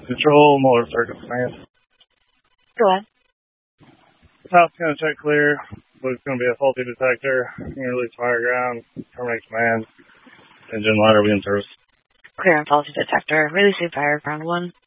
Control, Muller Circuit Command. Go ahead. South going to check clear. Blue's going to be a faulty detector. Release fire ground. Terminate command. Engine ladder, we in service. Clear and faulty detector. Releasing fire, ground 1.